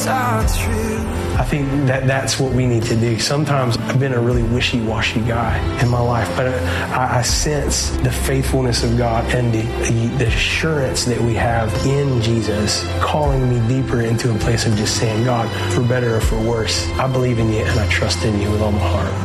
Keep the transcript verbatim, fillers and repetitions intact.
are true. I think that that's what we need to do. Sometimes I've been a really wishy-washy guy in my life, but I, I sense the faithfulness of God and the, the assurance that we have in Jesus calling me deeper into a place of just saying, God, for better or for worse, I believe in you and I trust in you with all my heart.